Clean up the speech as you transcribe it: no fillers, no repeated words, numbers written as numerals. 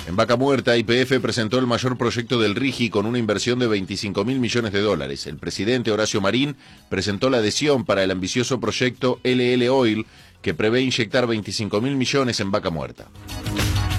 En Vaca Muerta, YPF presentó el mayor proyecto del RIGI con una inversión de 25.000 millones de dólares. El presidente Horacio Marín presentó la adhesión para el ambicioso proyecto LL Oil, que prevé inyectar 25.000 millones en Vaca Muerta.